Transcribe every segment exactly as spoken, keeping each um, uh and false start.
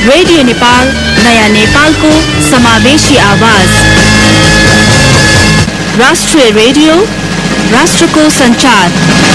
Radio Nepal नयाँ नेपालको समावेशी आवाज। राष्ट्रिय रेडियो, राष्ट्रको संचार।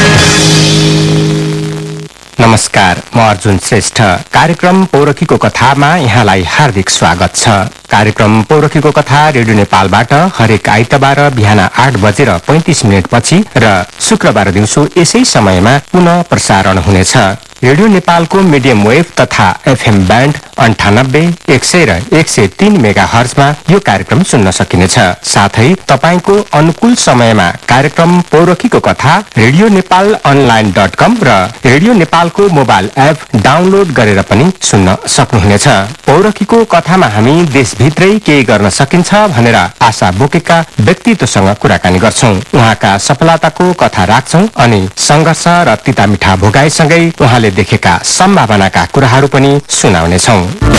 नमस्कार, म अर्जुन श्रेष्ठ। कार्यक्रम पौरखीको कथामा यहाँलाई हार्दिक स्वागत छ। कार्यक्रम पौरखीको कथा रेडियो नेपालबाट हरेक आइतबार बिहान आठ बजेर पैंतिस मिनट पछि र शुक्रबार दिउँसो यसै समयमा पुनः प्रसारण हुनेछ। रेडियो नेपालको मिडियम वेभ तथा एफएम ब्यान्ड अन्ठानब्बे एक सय र एक सय तीन मेगा हर्जमा यो कार्यक्रम सुन्न सकिनेछ। साथै तपाईको अनुकूल समयमा कार्यक्रम पौरखीको कथा रेडियो नेपाल अनलाइन डट कम र रेडियो नेपालको मोबाइल एप डाउनलोड गरेर पनि सुन्न सक्नुहुनेछ। पौरखीको कथामा हामी देशभित्रै के गर्न सकिन्छ भनेर आशा बोकेका व्यक्तित्वसँग कुराकानी गर्छौं। उहाँका सफलताको कथा राख्छौं अनि संघर्ष र तितामिठा भोगाइसँगै उहाँले देखेका सम्भावनाका कुराहरू पनि सुनाउनेछौं।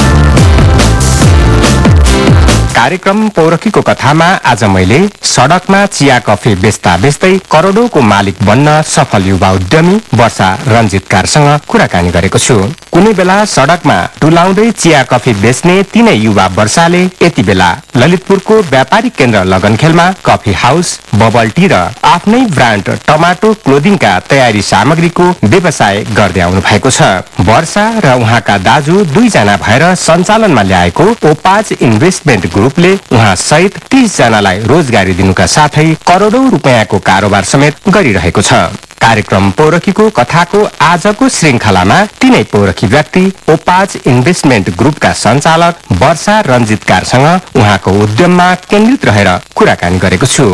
कार्यक्रम पौरखीको कथामा आज मैले सडकमा चिया कफी बेच्दा बेच्दै करोडौंको मालिक बन्न सफल युवा उद्यमी वर्षा रञ्जितकारसँग कुराकानी गरेको छु। कुनै बेला सडकमा डुलाउँदै चिया कफी बेच्ने तिनै युवा वर्षाले यति बेला ललितपुरको व्यापारिक केन्द्र लगनखेलमा कफी हाउस, बबल टी र आफ्नै ब्रान्ड टमाटो क्लोदिङका तयारी सामग्रीको व्यवसाय गर्दै आउनु भएको छ। वर्षा र उहाँका दाजु दुईजना भएर सञ्चालनमा ल्याएको ओपाज इन्भेस्टमेन्ट ग्रुपले उहाँ सहित तीस जनालाई रोजगारी दिनुका साथै करोडौं रुपियाँको कारोबार समेत गरिरहेको छ। कार्यक्रम पौरखीको कथाको आजको श्रृंखलामा तीनै पौरखी व्यक्ति ओपाज इन्भेस्टमेन्ट ग्रुपका सञ्चालक वर्षा रञ्जितकारसँग उहाँको उद्यममा केन्द्रित रहेर कुराकानी गरेको छु।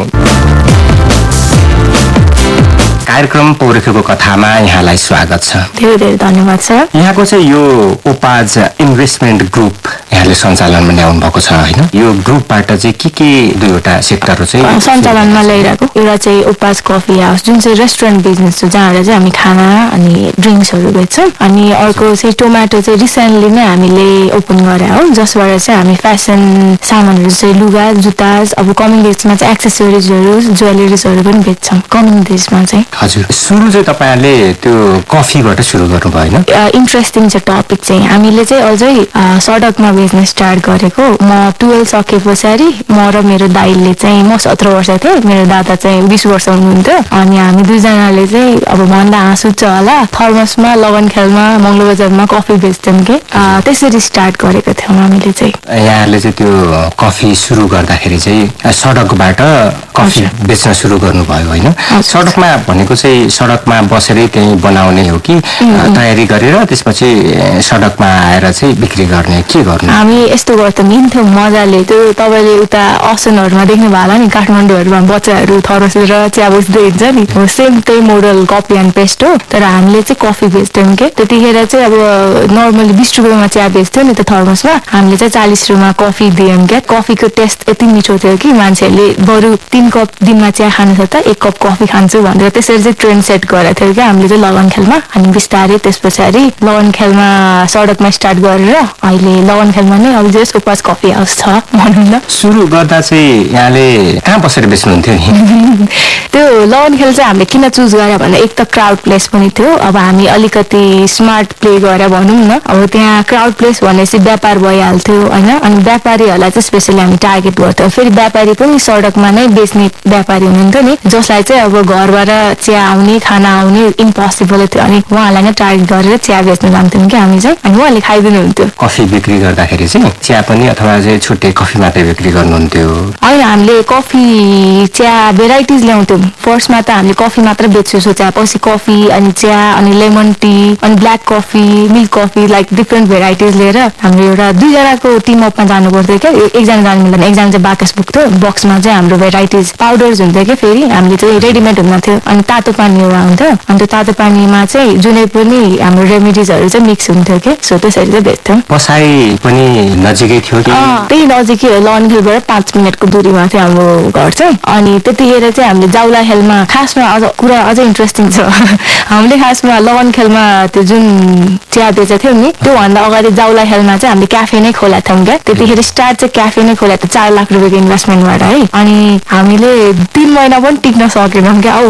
कार्यक्रम पौरखीको कथामा यहाँलाई स्वागत छ। धेरै धेरै धन्यवाद सर। यहाँको चाहिँ यो ओपाज इन्भेस्टमेन्ट ग्रुप यहाँले सञ्चालनमा ल्याउनु भएको छ हैन? यो ग्रुपबाट चाहिँ के के दुईवटा सेक्टरहरु चाहिँ सञ्चालनमा ल्याइरहेको? एउटा चाहिँ ओपाज कफी हाउस जुन चाहिँ रेस्टुरेन्ट बिजनेस हो, जहाँ चाहिँ हामी खाना अनि ड्रिङ्क्सहरु बेच्छौं। अनि अर्को चाहिँ टोमाटो चाहिँ रिसेन्टली नै हामीले ओपन गरे हो, जसबाट चाहिँ हामी फ्यासन सामानहरु चाहिँ लुगा, जुत्ता, अब कमिङ डेजमा चाहिँ एक्सेसरिजहरु, ज्वेलरिजहरु पनि बेच्छौं कमिङ डेजमा चाहिँ। हजुर, सुरु चाहिँ तपाईहरुले त्यो कफीबाट सुरु गर्नु भयो हैन? इन्ट्रेस्टिङ छ टपिक चाहिँ। हामीले चाहिँ अझै सडकमा बिजनेस स्टार्ट गरेको। म ट्वेल्भ सके पछाडि म र मेरो दाइले चाहिँ, म सत्र वर्ष थिएँ, मेरो दादा चाहिँ बीस वर्ष हुनुहुन्थ्यो। अनि हामी दुईजनाले चाहिँ अब भन्दा हाँसु छ होला थर्मसमा लगनखेलमा मंगलबजारमा कफी बेच्थ्यौं के। त्यसरी स्टार्ट गरेको थियौं हामीले चाहिँ। यहाँले चाहिँ त्यो कफी सुरु गर्दाखेरि चाहिँ सडकबाट कफी बेच्न सुरु गर्नुभयो हैन? सडकमा भनेको चाहिँ सडकमा बसेरै त्यही बनाउने हो कि तयारी गरेर त्यसपछि सडकमा आएर चाहिँ बिक्री गर्ने, के गर्ने? हामी यस्तो गर्छौं, हिँड्थ्यौं मजाले। त्यो तपाईले उता असनहरुमा देख्नु भयो होला नि, काठमाडौँहरुमा बच्चाहरु थरसेर चिया बेच्दै हिँड्छ नि, हो सेम त्यही मोडल कपी एन्ड पेस्ट हो। तर हामीले चाहिँ कफी बेच्थ्यौं के। त्यतिखेर चाहिँ अब नर्मली बीस रुपैयाँमा चिया बेच्थ्यौं नि त थर्मसमा, हामीले चाहिँ चालीस रुपैयाँमा कफी दियौं के। कफीको टेस्ट यति मिठो थियो कि मान्छेहरूले बरु तीन कप दिनमा चिया खानु छ त एक कप कफी खान्छु भनेर त्यसरी चाहिँ ट्रेन्ड सेट गरेको थियो कि हामीले चाहिँ लगनखेलमा। अनि बिस्तारै त्यस पछाडि लगनखेलमा सडकमा स्टार्ट गरेर अहिले लगनखेलमा नै अब जस ओपाज कफी हाउस छ भनौँ न। सुरु गर्दा चाहिँ यहाँले कहाँ बसेर बेच्नुहुन्थ्यो नि? त्यो लगनखेल चाहिँ हामीले किन चुज गरे भने एक त क्राउड प्लेस पनि थियो। अब हामी अलिकति स्मार्ट प्ले गरे भनौँ न। अब त्यहाँ क्राउड प्लेस भनेपछि व्यापार भइहाल्थ्यो हैन? अनि व्यापारीहरूलाई चाहिँ स्पेसली हामी टार्गेट गर्थ्यौँ। फेरि व्यापारी पनि सडकमा नै बेच्ने व्यापारी हुनुहुन्थ्यो नि, जसलाई चाहिँ अब घरबाट चिया आउने खाना आउने इम्पोसिबल थियो। अनि उहाँलाई नै टार्गेट गरेर चिया बेच्न जान्थ्यौँ कि हामी चाहिँ। अनि उहाँले खाइदिनु हुन्थ्यो। कफी बिक्री गर्दाखेरि चाहिँ चिया पनि अथवा चाहिँ छुट्टै कफी मात्रै बिक्री गर्नुहुन्थ्यो? होइन, हामीले कफी चिया भेराइटिज ल्याउँथ्यौँ। फर्स्टमा त हामीले कफी मात्र बेच्छु सोचे, पछि कफी अनि चिया अनि लेमन टी अनि black coffee, milk coffee, like different varieties लिएर हाम्रो एउटा दुईजनाको टिम अपमा जानु पर्थ्यो क्या। एकजना जानु मिल्दैन, एकजना चाहिँ बाकस बोक्थ्यो। बक्समा चाहिँ हाम्रो भेराइटिज पाउडर्स हुन्थ्यो कि, फेरि हामीले चाहिँ रेडिमेड हुन्थ्यो। अनि तातो पानी एउटा हुन्थ्यो, अनि त्यो तातो पानीमा चाहिँ जुनै पनि हाम्रो रेमिडिजहरू चाहिँ मिक्स हुन्थ्यो कि। सो त्यसरी चाहिँ बेच्थ्यौँ। पसाई पनि नजिकै थियो कि? त्यही नजिकै हो, लगनखेलबाट पाँच मिनटको दूरीमा थियो हाम्रो घर चाहिँ। अनि त्यतिखेर चाहिँ हामीले जाउला खेलमा, खासमा अझ कुरा अझै इन्ट्रेस्टिङ छ, हामीले खासमा लगनखेलमा त्यो जुन चिया बेचेको थियौँ नि, त्योभन्दा अगाडि जाउला खेलमा चाहिँ हामीले क्याफे नै खोलेको थियौँ क्या। त्यतिखेर स्टार्ट चाहिँ क्याफे नै खोलेको थियो चार लाख रुपियाँको इन्भेस्टमेन्टबाट है। अनि हामीले तीन महिना पनि टिक्न सकेनौँ क्या। अब हुन त चाय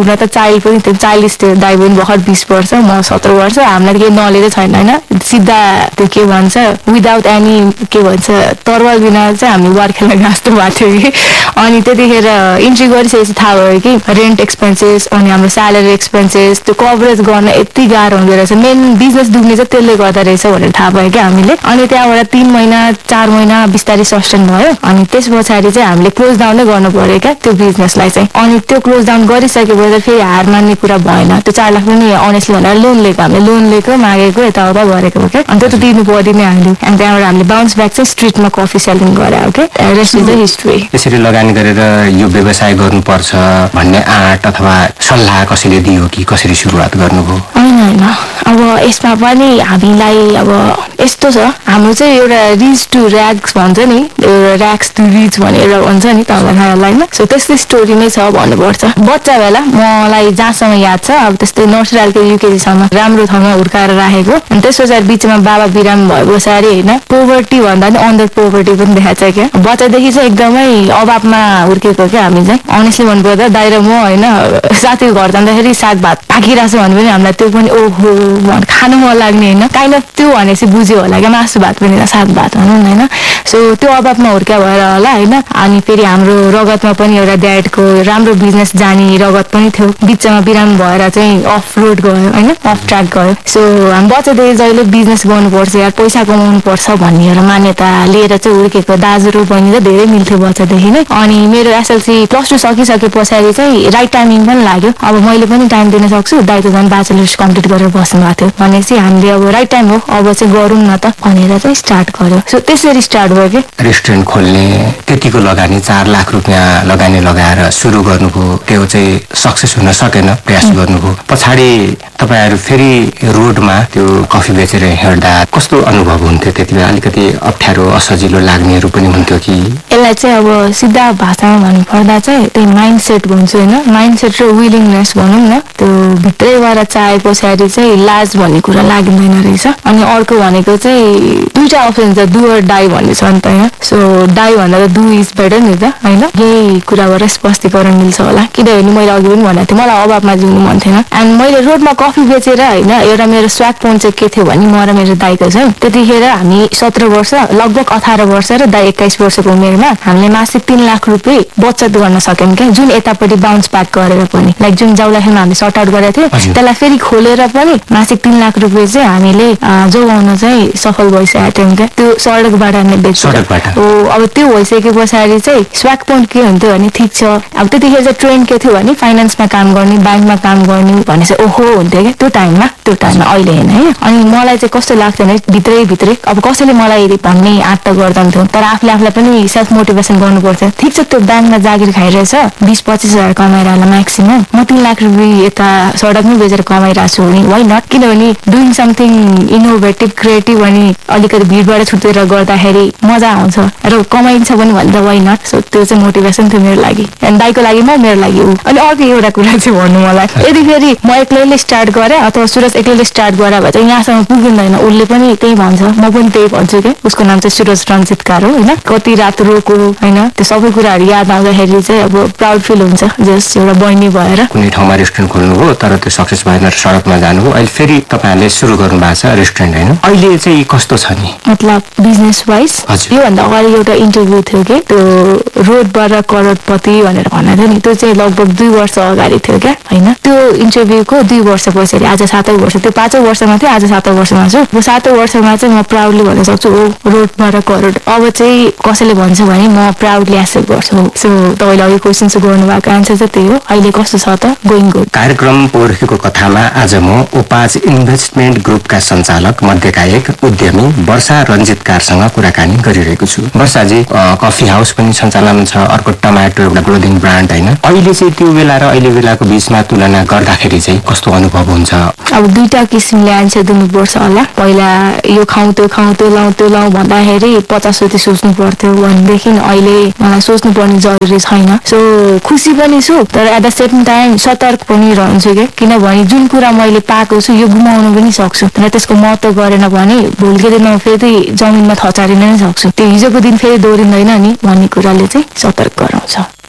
चाइल्ड पनि त्यो चाइल्ड त्यो दाइ पनि भर्खर बिस वर्ष म सत्र वर्ष हामीलाई केही नलेजै छैन होइन सिधा त्यो के भन्छ विदाउट एनी के भन्छ तरवाल बिना चाहिँ हामी वार खेल्न गएको जस्तो भएको थियो कि अनि त्यतिखेर इन्ट्री गरिसकेपछि थाहा भयो कि रेन्ट एक्सपेन्सेस अनि हाम्रो स्यालेरी एक्सपेन्सेस त्यो कभरेज गर्न यति गाह्रो हुँदो रहेछ मेन बिजनेस डुब्ने चाहिँ त्यसले गर्दा रहेछ भनेर थाहा भयो क्या हामीले अनि त्यहाँबाट तिन महिना चार महिना बिस्तारै सस्टेन भयो अनि त्यस पछाडि चाहिँ हामीले क्लोज डाउनै गर्नु पर्यो क्या त्यो बिजनेसलाई चाहिँ अनि त्यो क्लोज डाउन गरिसकेपछि फेरि हार मान्ने कुरा भएन त्यो चार लाख पनि अनेस्टली भनेर लोन लिएको हामीले लोन लिएको मागेको यताउता गरेको क्या अनि त्यो त दिनु परि नै हाल्यो अनि त्यहाँबाट हामीले बााउन्स ब्याक चाहिँ स्ट्रिटमा कफी सेलिङ गरायो क्या रेस्ट इज द हिस्ट्री यसरी लगानी गरेर यो व्यवसाय गर्नुपर्छ भन्ने आँट अथवा सल्लाह कसैले दियो कि कसरी सुरुवात गर्नुभयो होइन होइन अब यसमा पनि हामीलाई अब यस्तो छ हाम्रो चाहिँ एउटा रिच टु ऱ्याक्स भन्छ नि एउटा ऱ्याक्स टु रिच भनेर भन्छ नि तपाईँलाई होइन सो त्यस्तै स्टोरी नै छ भन्नुपर्छ बच्चा बेला मलाई जहाँसम्म याद छ अब त्यस्तै नर्सरी एलकेजी युकेजीसम्म राम्रो ठाउँमा हुर्काएर राखेको अनि त्यस पछाडि बिचमा बाबा बिरामी भयो पछाडि होइन पोभर्टी भन्दा पनि अन्डर पोभर्टी पनि देखाएको छ क्या बच्चादेखि चाहिँ एकदमै अभावमा हुर्केको क्या हामी चाहिँ अनेस्टली भन्नुपर्दा दाइ र म होइन साथीको घर जाँदाखेरि साग भात पाकिरहेको छ भने पनि हामीलाई त्यो पनि ओहो खानु मन लाग्ने होइन काइन्ड अफ त्यो भनेपछि बुझ्यो होला क्या मासु भात पनि साग भात भनौँ न होइन सो त्यो अभावमा हुर्क्या भएर होला होइन अनि फेरि हाम्रो रगतमा पनि एउटा ड्याडको राम्रो बिजनेस जाने रगत पनि थियो बिचमा बिरामी भएर चाहिँ अफ रोड गयो होइन अफ ट्र्याक गयो सो हामी बच्चादेखि जहिले बिजनेस गर्नुपर्छ या पैसा कमाउनु पर्छ भन्ने एउटा मान्यता लिएर चाहिँ हुर्केको दाजु र बहिनी चाहिँ धेरै मिल्थ्यो बच्चादेखि नै अनि मेरो एसएलसी प्लस टू सकिसके पछाडि चाहिँ राइट टाइमिङ पनि लाग्यो अब मैले पनि टाइम दिन सक्छु दाइ त झन् ब्याचलर्स कम्प्लिट गरेर बस्नु भएको थियो भनेपछि हामीले अब राइट टाइम हो अब चाहिँ गरौँ न त भनेर चाहिँ स्टार्ट गर्यो सो त्यसरी स्टार्ट भयो कि रेस्टुरेन्ट खोल्ने त्यतिको लगानी चार लाख रुपियाँ लगानी लगाएर सुरु गर्नुभयो त्यो चाहिँ सक्सेस हुन सकेन प्रयास गर्नुभयो पछाडि तपाईँहरू फेरि रोडमा त्यो कफी बेचेर हिँड्दा कस्तो अनुभव हुन्थ्यो त्यति बेला अलिकति अप्ठ्यारो असजिलो लाग्नेहरू पनि हुन्थ्यो कि यसलाई चाहिँ अब सिधा भाषामा भन्नुपर्दा चाहिँ त्यही माइन्ड सेट भन्छ होइन माइन्ड सेट र विलिङनेस भनौँ न त्यो भित्रैबाट चाहे पछाडि चाहिँ लाज भन्ने कुरा लाग्दैन रहेछ अनि अर्को भनेको चाहिँ दुईटा अप्सन छ डु अर डाई भन्ने छ नि त यहाँ सो डाई भन्दा त डु इज बेटर नि त होइन यही कुराबाट स्पष्टीकरण मिल्छ होला किनभने मैले अघि पनि भनेको थिएँ मलाई अभावमा जिउनु मन थिएन एन्ड मैले रोडमा कफी बेचेर होइन एउटा मेरो स्वाग पोइन्ट चाहिँ के थियो भने म र मेरो दाइको चाहिँ त्यतिखेर हामी सत्र वर्ष लगभग अठार वर्ष र दाइ एक्काइस वर्षको उमेरमा हामीले मासिक तीन लाख रुपियाँ बचत गर्न सक्यौँ क्या जुन यतापट्टि बााउन्स ब्याक गरेर पनि लाइक जुन जाउँदाखेरि हामीले सर्ट आउट गरेको थियौँ त्यसलाई फेरि खोलेर पनि मासिक तीन लाख रुपियाँ चाहिँ हामीले जोगाउन चाहिँ सफल भइसकेको थियौँ क्या त्यो सडकबाट हामीले बेच्छ हो अब त्यो भइसके पछाडि चाहिँ स्वाग पोइन्ट के हुन्थ्यो भने ठिक छ अब त्यतिखेर चाहिँ ट्रेन्ड के थियो भने फाइनेन्समा काम गर्ने ब्याङ्कमा काम गर्ने भने चाहिँ ओहो हुन्थ्यो क्या त्यो टाइममा त्यो टाइममा अहिले होइन है अनि मलाई चाहिँ कस्तो लाग्थ्यो भने भित्रै भित्रै अब कसैले मलाई भन्ने आँट त गर्दैन थियो तर आफूले आफूलाई पनि सेल्फ मोटिभेसन गर्नुपर्छ ठिक छ त्यो ब्याङ्कमा जागिर खाइरहेछ बिस पच्चिस हजार कमाएर होला म्याक्सिमम म तीन लाख रुपियाँ यता सडकमै बेचेर कमाइरहेको छु भने वाइ नट किनभने डुइङ समथिङ इनोभेटिभ क्रिएटिभ अनि अलिकति भिडबाट छुटेर गर्दाखेरि मजा आउँछ र कमाइन्छ पनि भन्दा वाइ नट सो त्यो चाहिँ मोटिभेसन थियो मेरो लागि अनि दाइको लागि म मेरो लागि ऊ अनि अर्को एउटा कुरा चाहिँ भन्नु मलाई यदि फेरि म एक्लैले स्टार्ट गरेँ अथवा सुरज एक्लैले स्टार्ट गरेँ भए चाहिँ यहाँसम्म पुगिँदैन उसले पनि त्यही भन्छ म पनि त्यही भन्छु क्या उसको नाम चाहिँ सुरज रञ्जितकार हो होइन कति रात रोको होइन त्यो सबै कुराहरू याद आउँदाखेरि चाहिँ अब प्राउड फिल हुन्छ जस एउटा बहिनी भएर कुनै ठाउँमा रेस्टुरेन्ट खोल्नुभयो तर त्यो सक्सेस भएन सडकमा जानुभयो अहिले फेरि तपाईँहरूले सुरु गर्नु भएको छ रेस्टुरेन्ट होइन अहिले चाहिँ कस्तो छ नि मतलब बिजनेस वाइज योभन्दा अगाडि एउटा इन्टरभ्यू थियो कि त्यो रोडबाट करोडपति भनेर भनेको थियो नि त्यो चाहिँ लगभग दुई वर्ष अगाडि थियो क्या होइन त्यो इन्टरभ्यूको दुई वर्ष पछाडि आज सातौँ वर्ष त्यो पाँचौँ वर्षमा थियो आज सातौँ वर्षमा छु म सातौँ वर्षमा चाहिँ म प्राउडली भन्न सक्छु हो रोडबाट करोड अब चाहिँ कसैले भन्छ भने म प्राउडली एक्सेप्ट गर्छु सो तपाईँले अघि क्वेसन गर्नु भएको एन्सर चाहिँ त्यही हो अहिले कस्तो छ त गोइङ गुड कार्यक्रम पौरखीको कथामा आज म ओपाज इन्भेस्टमेन्ट ग्रुपका सञ्चालक मध्येका एक उद्यमी वर्षा रञ्जितकारसँग कुराकानी गरिरहेको छु वर्षाजी कफी हाउस पनि सञ्चालन छ अर्को टमाटो एउटा क्लोदिङ ब्रान्ड होइन अहिले चाहिँ त्यो बेला र अहिले बेलाको बिचमा तुलना गर्दाखेरि चाहिँ कस्तो अनुभव हुन्छ अब दुईटा किसिमले एन्सर दिनुपर्छ होला पहिला यो खाउँ त्यो खाउँ त्यो लाउँ त्यो लाउँ भन्दाखेरि पचासचोटि सोच्नु पर्थ्यो भनेदेखि अहिले मलाई सोच्नु पर्ने जरुरी छैन सो खुसी पनि छु तर एट द सेम टाइम सतर्क पनि रहन्छु क्या किनभने जुन कुरा मैले पाएको छु यो गुमाउनु पनि सक्छु र त्यसको महत्त्व गरेन भने भोलिको दिनमा फेरि जमिनमा थचारिन नै सक्छु त्यो हिजोको दिन फेरि दोहोरिँदैन नि भन्ने कुराले चाहिँ सतर्क गराउँछ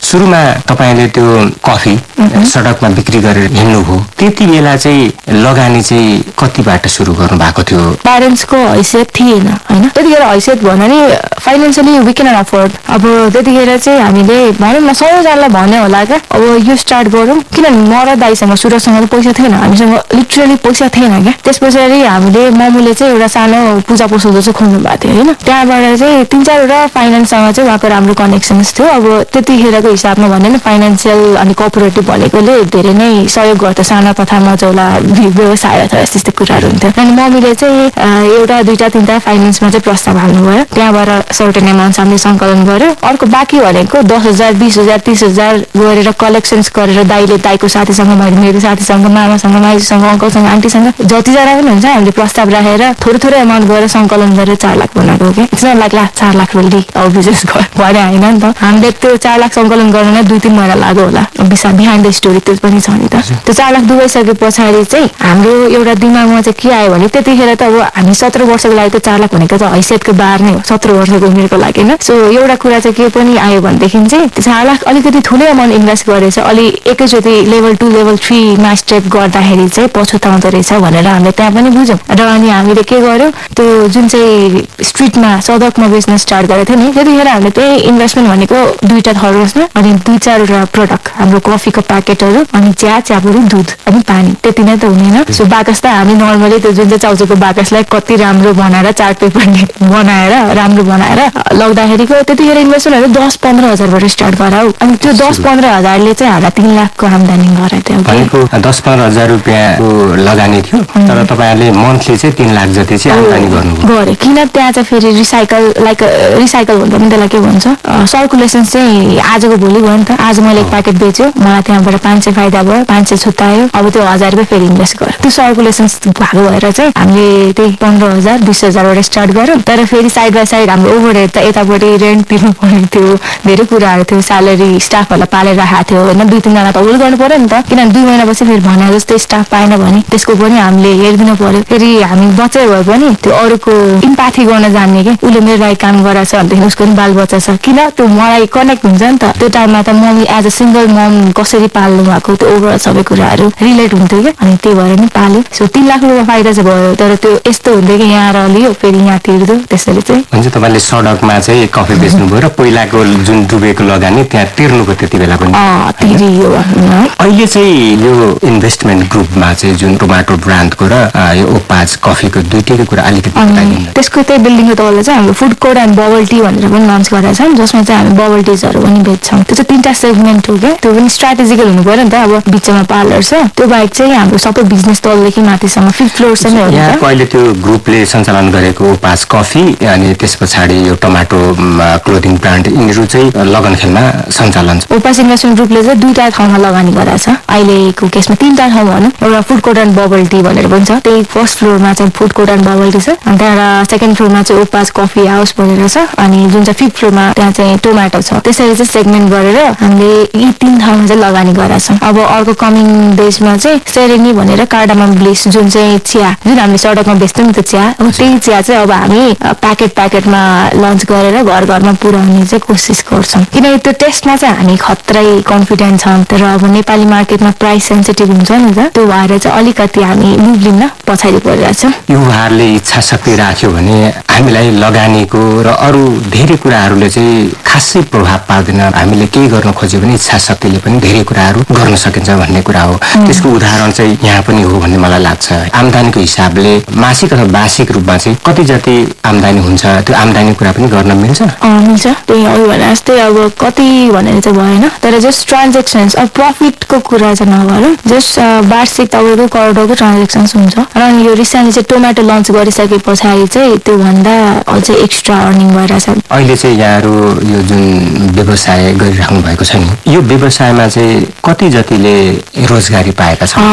सुरुमा तपाईले त्यो कफी सडकमा बिक्री गरेर हिँड्नुभयो, त्यति बेला चाहिँ लगानी चाहिँ कतिबाट सुरु गर्नु भएको थियो? प्यारेन्ट्सको हैसियत थिएन होइन, त्यतिखेर हैसियत भन्यो भने फाइनेन्सियली वी क्यान अफोर्ड। अब त्यतिखेर चाहिँ हामीले भनौँ न सबैजनालाई भन्यो होला क्या, अब यो स्टार्ट गरौँ, किनभने म र दाइसँग सुरजसँग पैसा थिएन, हामीसँग लिटरली पैसा थिएन क्या। त्यस पछाडि हामीले मम्मीले चाहिँ एउटा सानो पूजा पसल चाहिँ खोल्नु भएको थियो होइन, त्यहाँबाट चाहिँ तिन चारवटा फाइनेन्ससँग चाहिँ उहाँको राम्रो कनेक्सन्स थियो। अब त्यतिखेरको हिसाबमा भन्यो भने फाइनेन्सियल अनि कोअपरेटिभ भनेकोले धेरै नै सहयोग गर्थ्यो, सानो तथा मझौला व्यवसाय अथवा यस्तो यस्तो कुराहरू हुन्थ्यो। अनि मम्मीले चाहिँ एउटा दुईवटा तिनवटा फाइनेन्समा चाहिँ प्रस्ताव हाल्नुभयो, त्यहाँबाट सर्टेन एमाउन्ट हामीले सङ्कलन गर्यो। अर्को बाँकी भनेको दस हजार बिस हजार तिस हजार गरेर कलेक्सन्स गरेर दाइले दाइको साथीसँग, मैले मेरो साथीसँग, मामासँग, माइजूसँग, अङ्कलसँग, आन्टीसँग जतिजना पनि हुन्छ हामीले प्रस्ताव राखेर थोरै थोरै एमाउन्ट गरेर सङ्कलन गरेर चार लाख बनाएको हो कि। इट्स नट लाइक ला चार लाख रोल्डी अब बिजनेस भने होइन नि त। हामीले त्यो चार लाख सङ्कलन गर्न दुई तिन महिना लाग्यो होला, बिहाइन्ड द स्टोरी त्यो पनि छ नि त। त्यो चार लाख डुबाइसके पछाडि चाहिँ हाम्रो एउटा दिमागमा चाहिँ के आयो भने त्यतिखेर त अब हामी सत्र वर्षको लागि त चार लाख भनेको त हैसियतको बार नै हो सत्र वर्षको उमेरको लागि होइन। सो एउटा कुरा चाहिँ के पनि आयो भनेदेखि चाहिँ चार लाख अलिकति ठुलै अमाउन्ट इन्भेस्ट गरेछ, अलि एकैचोटि लेभल टू लेभल थ्रीमा स्टेप गर्दाखेरि चाहिँ पछुताउँदो रहेछ भनेर हामीले त्यहाँ पनि बुझ्यौँ। र अनि हामीले के गर्यो, त्यो जुन चाहिँ स्ट्रिटमा सडकमा बेच्न स्टार्ट गरेको थियो नि, त्यतिखेर हामीले त्यही इन्भेस्टमेन्ट भनेको दुईवटा थर्मसमा अनि दुई चारवटा प्रडक्ट, हाम्रो कफीको प्याकेटहरू अनि चिया, चियापुरी, दुध अनि पानी, त्यति नै त हुनेन। सो बाकस त हामी नर्मली त्यो जुन चाहिँ चाउचाउको बाकसलाई कति राम्रो बनाएर चार्ट पेपरले बनाएर राम्रो बनाएर लग्दाखेरिको त्यतिखेर इन्भेस्टमेन्टहरू दस पन्ध्र हजारबाट स्टार्ट गराऊ। अनि त्यो दस पन्ध्र हजारले चाहिँ हामीलाई तिन लाखको आम्दानी गराएको थियो। दस पन्ध्र हजार रुपियाँको लगानी थियो, तर तपाईँहरूले मन्थली चाहिँ तिन लाख जति चाहिँ आम्दानी गर्नु गरे। किन त्यहाँ चाहिँ फेरि रिसाइकल लाइक रिसाइकल भन्छ नि त्यसलाई के भन्छ, सर्कुलेसन चाहिँ आजको भोलि भयो नि त। आज मैले एक प्याकेट बेच्यो, मलाई त्यहाँबाट पाँच सय फाइदा भयो, पाँच सय छुट्यायो, अब त्यो हजार रुपियाँ फेरि इन्भेस्ट गर्यो। त्यो सर्कुलेसन भएको भएर चाहिँ हामीले त्यही पन्ध्र हजार बिस हजारबाट स्टार्ट गऱ्यौँ। तर फेरि साइड बाई साइड हाम्रो ओभरहेड त यतापट्टि रेन्ट तिर्नु परेको थियो, धेरै कुराहरू थियो, स्यालेरी स्टाफहरूलाई पालेर राखेको थियो होइन, दुई तिनजना त होल्ड गर्नु पऱ्यो नि त, किनभने दुई महिनापछि फेरि भने जस्तै स्टाफ पाएन भने त्यसको पनि हामीले हेरिदिनु पऱ्यो। फेरि हामी बच्चै भए पनि त्यो अरूको इम्प्याथी गर्न जान्ने कि, उसले मेरो लागि काम गराएको छ भनेदेखि उसको पनि बाल बच्चा छ, किन त्यो मलाई कनेक्ट हुन्छ नि त। त्यो टाइममा त मम्मी एज अ सिङ्गल मम कसरी पाल्नु भएको त्यो ओभरअल सबै कुराहरू रिलेट हुन्थ्यो क्या, अनि त्यही भएर नि पाल्यो। सो तिन लाख रुपियाँ फाइदा चाहिँ भयो, तर त्यो यस्तो हुन्थ्यो कि यहाँ र लियो फेरि यहाँ तिर्दो, त्यसरी चाहिँ हुन्छ। तपाईँले सडकमा चाहिँ कफी बेच्नुभयो र पहिलाको जुन डुबेको लगानी त्यहाँ तिर्नुको त्यति बेला पनि तिरियो। अहिले चाहिँ यो इन्भेस्टमेन्ट ग्रुपमा चाहिँ जुन टोमाटो ब्रान्डको र यो ओपाज कफीको दुईटैको कुरा अलिकति बताइदिनु। त्यसको त्यही बिल्डिङको तल चाहिँ हामीले food court and bubble tea भनेर पनि लन्च गरेका छौँ, जसमा चाहिँ हामी बबल टिजहरू पनि बेच्छौँ। त्यो चाहिँ तिनवटा सेगमेन्ट हो क्या, त्यो पनि स्ट्राटेजिकल हुनु पऱ्यो नि त। अब बिचमा पार्लर छ, त्यो बाहेक चाहिँ हाम्रो सबै बिजनेस तलदेखि माथिसम्म फिफ्थ फ्लोरसम्म हो। यहाँको अहिले त्यो ग्रुपले सञ्चालन गरेको ओपाज कफी अनि त्यस पछाडि यो टोमाटो क्लोदिङ ब्रान्ड यिनीहरू चाहिँ लगन खेलमा सञ्चालन छ। ओपाज इन्भेस्टमेन्ट ग्रुपले चाहिँ दुईवटा ठाउँमा लगानी गरेको छ, अहिलेको केसमा तिनवटा ठाउँ भनौँ, एउटा food court and bubble tea भनेर पनि छ, त्यही फर्स्ट फ्लोरमा चाहिँ food court and bubble tea छ, अनि त्यहाँबाट सेकेन्ड फ्लोरमा चाहिँ ओपाज कफी हाउस भनेर छ, अनि जुन चाहिँ फिफ्थ फ्लोरमा त्यहाँ चाहिँ टोमाटो छ। त्यसरी चाहिँ सेगमेन्ट गरेर हामीले यी तिन ठाउँमा चाहिँ लगानी गरेका छौँ। अब अर्को कमिङ डेजमा चाहिँ सेरेनी भनेर कार्डामम ब्लिस जुन चाहिँ चिया, जुन हामीले सडकमा बेच्थ्यौँ नि त्यो चिया, अब त्यही चिया चाहिँ अब हामी प्याकेट प्याकेटमा लन्च गरेर घर घरमा पुर्याउने चाहिँ कोसिस गर्छौँ, किनकि त्यो टेस्टमा चाहिँ हामी खत्रै कन्फिडेन्ट छौँ। तर अब नेपाली मार्केटमा प्राइस सेन्सिटिभ हुन्छ नि त, त्यो भएर चाहिँ अलिकति हामी मुभ लिन पछाडि परिरहेको छौँ। युवाहरूले इच्छा शक्ति राख्यो भने हामीलाई लगानीको र अरू धेरै कुराहरूले चाहिँ खासै प्रभाव पार्दैन। हामीले केही गर्न खोज्यो भने इच्छा शक्तिले पनि धेरै कुराहरू गर्न सकिन्छ भन्ने कुरा हो। त्यसको उदाहरण चाहिँ यहाँ पनि हो भन्ने मलाई लाग्छ। आम्दानीको हिसाबले मासिक अथवा वार्षिक रूपमा चाहिँ कति जति आम्दानी हुन्छ, त्यो आम्दानी कुरा पनि गर्न मिल्छ? मिल्छ, त्यही अघि भने जस्तै अब कति भनेर चाहिँ भएन, तर जस्ट ट्रान्जेक्सन्स अब प्रफिटको कुरा चाहिँ नगरौँ, जस्ट वार्षिक तपाईँको करोडको ट्रान्जेक्सन्स हुन्छ। र अनि यो रिसेन्टली चाहिँ टोमाटो लन्च गरिसके पछाडि चाहिँ त्योभन्दा अझै एक्स्ट्रा अर्निङ भइरहेछ। अहिले चाहिँ यहाँहरू यो जुन व्यवसाय गरिराख्नु भएको छ नि, यो व्यवसायमा चाहिँ कति जतिले रोजगारी पाएका छन्?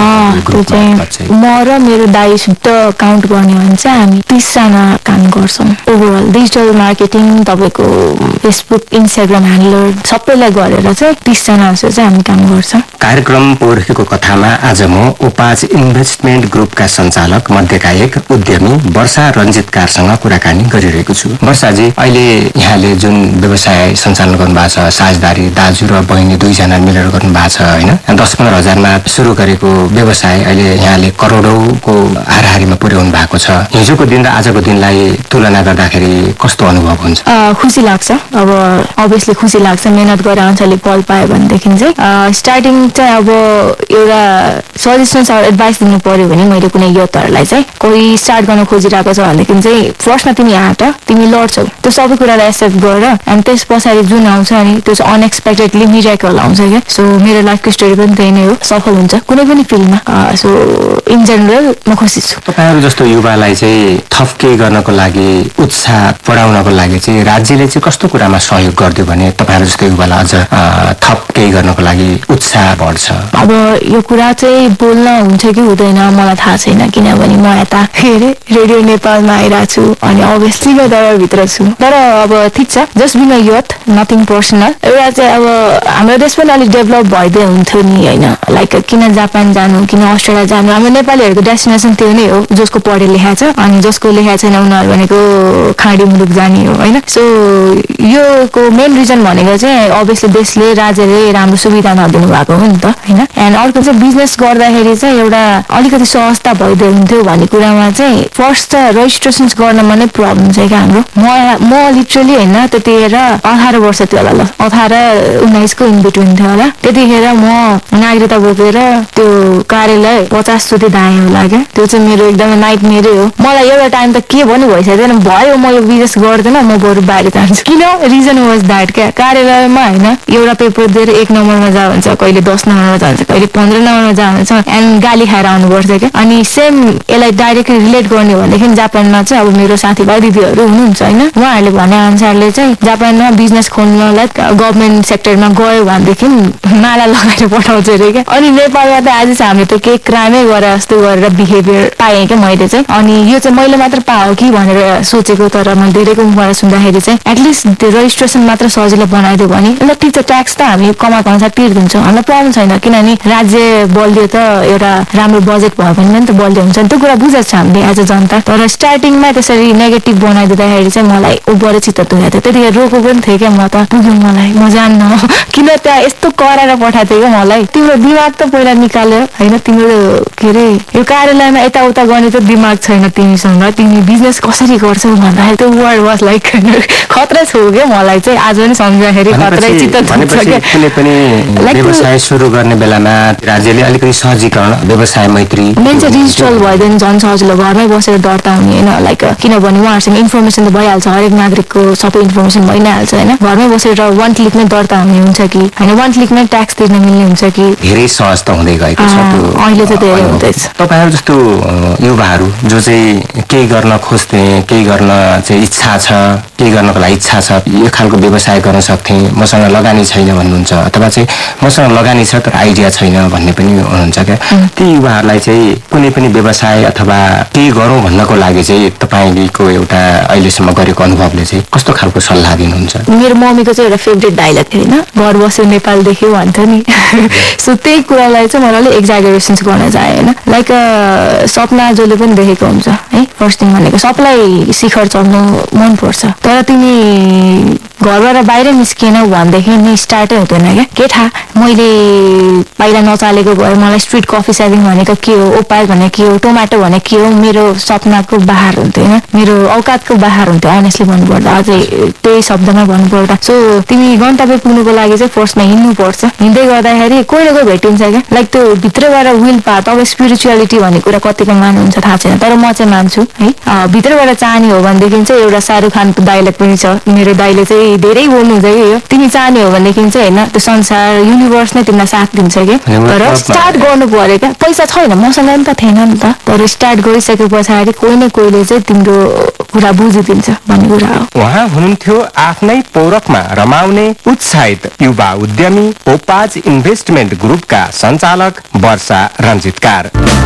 म र मेरो दाइ शुद्ध काउन्ट गर्ने हो भने चाहिँ हामी तीसजना काम गर्छौँ। ओभरअल डिजिटल मार्केटिङ तपाईँको फेसबुक इन्स्टाग्राम ह्यान्डलर सबैलाई गरेर चाहिँ तीसजना जस्तो चाहिँ हामी काम गर्छौँ। कार्यक्रम पौरखीको कथामा आज म ओपाज इन्भेस्टमेन्ट ग्रुपका सञ्चालक मध्येका एक उद्यमी वर्षा रञ्जित कारसँग कुराकानी गरिरहेको छु। वर्षाजी, अहिले यहाँले जुन व्यवसाय सञ्चालन गर्नुभएको छ साझ समझदारी दाजु र बहिनी दुईजना मिलेर गर्नु भएको छ होइन। दस पन्ध्र हजारमा सुरु गरेको व्यवसाय अहिले यहाँले करोडौँको हाराहारीमा पुर्याउनु भएको छ। हिजोको दिन र आजको दिनलाई तुलना गर्दाखेरि कस्तो अनुभव हुन्छ? खुसी लाग्छ। अब अभियसली खुसी लाग्छ। मेहनत गरेर अनुसारले फल पायो भनेदेखि चाहिँ स्टार्टिङ चाहिँ अब एउटा सजेसन्स अर एडभाइस दिनु पर्यो भने मैले कुनै युथहरूलाई चाहिँ कोही स्टार्ट गर्न खोजिरहेको छ भनेदेखि चाहिँ फर्स्टमा तिमी आँट, तिमी लड्छौ, त्यो सबै कुरालाई एक्सेप्ट गर अनि त्यस पछाडि जुन आउँछ अनि त्यो चाहिँ अनएक्सपेक्टेडली मिरेकल आउँछ क्या। सो मेरो लाइफको स्टोरी पनि त्यही नै हो, सफल हुन्छ कुनै पनि फिल्डमा। सो इन जेनरल म खुसी छु। तपाईँहरू जस्तो युवालाई चाहिँ थप केही गर्नको लागि उत्साह बढाउनको लागि चाहिँ राज्यले चाहिँ कस्तो कुरामा सहयोग गरिदियो भने तपाईँहरू जस्तो युवालाई अझ थप केही गर्नको लागि उत्साह बढ्छ? अब यो कुरा चाहिँ बोल्न हुन्छ कि हुँदैन मलाई थाहा छैन, किनभने म यता के अरे रेडियो नेपालमा आइरहेको छु अनि अभियसली म दरबारभित्र छु। तर अब ठिक छ, just been a youth, nothing personal. एउटा चाहिँ अब हाम्रो देश पनि अलिक डेभलप भइदिए हुन्थ्यो नि होइन। लाइक किन जापान जानु, किन अस्ट्रेलिया जानु, हाम्रो नेपालीहरूको डेस्टिनेसन त्यो नै हो। जसको पढे लेखा छ अनि जसको लेखा छैन उनीहरू भनेको खाडी मुलुक जाने हो होइन। सो योको मेन रिजन भनेको चाहिँ अभियसली देशले राज्यले राम्रो सुविधा नदिनु भएको हो नि त होइन। एन्ड अर्को चाहिँ बिजनेस गर्दाखेरि चाहिँ एउटा अलिकति सहजता भइदियो हुन्थ्यो भन्ने कुरामा चाहिँ फर्स्ट त रजिस्ट्रेसन गर्नमा नै प्रब्लम छ क्या हाम्रो। म म लिटरली होइन त्यतिखेर अठार वर्ष थियो होला, ल अठार उन्नाइसको इन बिट्विन थियो होला। त्यतिखेर म नागरिकता बोकेर त्यो कार्यालय पचास चोटि धाएँ होला क्या। त्यो चाहिँ मेरो एकदमै नाइट मेरै हो। मलाई एउटा टाइम त के पनि भइसकेन, भयो म यो बिजनेस गर्दैन, म बरु बाहिर जान्छु। किन रिजन वाज द्याट क्या, कार्यालयमा होइन एउटा पेपर दिएर एक नम्बरमा जा भन्छ, कहिले दस नम्बरमा जान्छ, कहिले पन्ध्र नम्बरमा जान्छ एन्ड गाली खाएर आउनुपर्छ क्या। अनि सेम यसलाई डाइरेक्टली रिलेट गर्ने भनेदेखि जापानमा चाहिँ अब मेरो साथीभाइ दिदीहरू हुनुहुन्छ होइन, उहाँहरूले भने अनुसारले चाहिँ जापानमा बिजनेस खोल्नलाई गभर्मेन्ट सेक्टरमा गयो भनेदेखि माला लगाएर पठाउँछ अरे क्या। अनि नेपालमा त आज चाहिँ हामीले त केही क्राइमै गरे जस्तो गरेर बिहेभियर पाएँ क्या मैले चाहिँ। अनि यो चाहिँ मैले मात्र पाओ कि भनेर सोचेको, तर मैले धेरैको मुखबाट सुन्दाखेरि चाहिँ एटलिस्ट त्यो रजिस्ट्रेसन मात्र सजिलो बनाइदियो भने ल ठिक छ, ट्याक्स त हामी कमाएको अनुसार तिर्दिन्छौँ, हामीलाई प्रब्लम छैन। किनभने राज्य बलियो त एउटा राम्रो बजेट भयो भने त बलियो हुन्छ, त्यो कुरा बुझेको छ हामीले एज अ जनता। तर स्टार्टिङमा त्यसरी नेगेटिभ बनाइदिँदाखेरि चाहिँ मलाई उबरे चित्त दुखेको थियो। त्यतिखेर रोको पनि थिएँ क्या, म त पुग्यो मलाई, म जान्न किन त्यहाँ यस्तो कराएर पठाएको थियो क्या मलाई। तिम्रो दिमाग त पहिला निकाल्यो होइन, तिम्रो के अरे यो कार्यालयमा यताउता गर्ने त दिमाग छैन तिमीसँग, तिमी बिजनेस कसरी गर्छौ भन्दाखेरि त्यो वर्ड वाज लाइक खतरा छु क्या मलाई चाहिँ। आज पनि सम्झाखेरि खतरै चित्त दुख्छ क्या। कुनै पनि व्यवसाय सुरु गर्ने बेलामा राज्यले अलिकति सहजीकरण व्यवसाय मैत्री मेन चाहिँ डिजिटल भइदियो भने झन् सजिलो, घरमै बसेर दर्ता हुने होइन। लाइक किनभने उहाँहरूसँग इन्फर्मेसन त भइहाल्छ, हरेक नागरिकको सबै इन्फर्मेसन भइ नै हाल्छ होइन। घरमै बसेर वान क्लिकमै दर्ता हुने हुन्छ कि होइन, वान क्लिकमै ट्याक्स तिर्न मिल्ने हुन्छ कि। धेरै सहज त हुँदै गएको छ अहिले त धेरै हुँदैछ। तपाईँहरू जस्तो युवाहरू जो चाहिँ केही गर्न खोज्थे, केही गर्न चाहिँ इच्छा छ, केही गर्नको लागि इच्छा छ, यो खालको व्यवसाय गर्न सक्थे, मसँग लगानी छैन भन्नुहुन्छ, अथवा चाहिँ मसँग लगानी छ तर आइडिया छैन भन्ने पनि हुनुहुन्छ क्या। ती युवाहरूलाई चाहिँ कुनै पनि व्यवसाय अथवा केही गरौँ भन्नको लागि चाहिँ तपाईँको एउटा अहिलेसम्म गरेको अनुभवले चाहिँ कस्तो खालको सल्लाह दिनुहुन्छ? मेरो मम्मीको चाहिँ एउटा फेभरेट डायलग थियो होइन, घर बस्यो नेपाल देख्यो भन्थ्यो नि। सो त्यही कुरालाई चाहिँ मलाई अलिक एक्जागरेसन्स गर्न चाहे होइन। लाइक सपना जसले पनि देखेको हुन्छ है, फर्स्ट थिङ भनेको सबलाई शिखर चढ्नु मनपर्छ, तर तिमी घरबाट बाहिर निस्किएनौ भनेदेखि नि स्टार्टै हुँदैन क्या। के थाहा मैले पहिला नचालेको भए मलाई स्ट्रिट कफी सेभिङ भनेको के हो, ओपाल भनेको के हो, टोमाटो भनेको के हो, मेरो सपनाको बाहर हुन्थ्यो होइन, मेरो औकातको बाहर हुन्थ्यो अनेस्टली भन्नुपर्दा, अझै त्यही शब्दमा भन्नुपर्दा। सो तिमी गन्तव्य पुग्नुको लागि चाहिँ फर्स्टमा हिँड्नुपर्छ। हिँड्दै गर्दाखेरि कोही न कोही भेटिन्छ क्या। लाइक त्यो भित्रबाट विल पावर, तपाईँ स्पिरिचुअलिटी भन्ने कुरा कतिको मान्नुहुन्छ थाहा छैन, तर म चाहिँ मान्छु है। भित्रबाट चाहने हो भनेदेखि चाहिँ एउटा शाहरुख खानको डायलग पनि छ, मेरो दाइले चाहिँ धेरै बोल्नुहुन्छ कि यो, तिमी चाहने हो भनेदेखि चाहिँ होइन त्यो संसार युनिभर्स नै तिमीलाई साथ दिन्छ कि। तर स्टार्ट गर्नु पर्यो क्या। पैसा छैन मसँग नि त थिएन नि त, तर स्टार्ट गरिसके पछाडि कोही न कोहीले चाहिँ तिम्रो कुरा बुझिदिन्छ भन्ने कुरा हो। उहाँ हुनुहुन्थ्यो आफ्नै पौरखमा रमाउने उत्साहित युवा उद्यमी ओपाज इन्भेस्टमेन्ट ग्रुपका सञ्चालक वर्षा रञ्जितकार।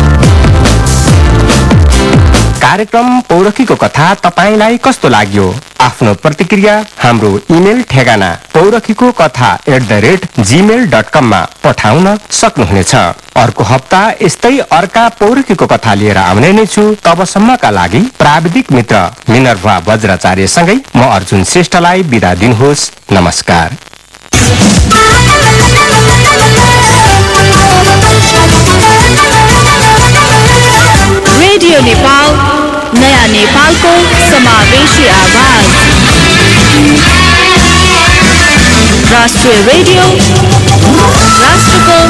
कार्यक्रम पौरखीको कथा तपाईलाई कस्तो लाग्यो? आफ्नो प्रतिक्रिया हाम्रो इमेल ठेगाना पौरखीको कथा at the rate Gmail dot कममा पठाउन सक्नुहुनेछ। अर्को हप्ता यस्तै अर्का पौरखीको कथा लिएर आउने नै छु। तबसम्मका लागि प्राविधिक मित्र मिनर्भा वज्राचार्यसँगै म अर्जुन श्रेष्ठलाई बिदा दिनुहोस्। नमस्कार। रेडियो नेपाल नयाँ नेपालको समावेशी आवाज। राष्ट्रिय रेडियो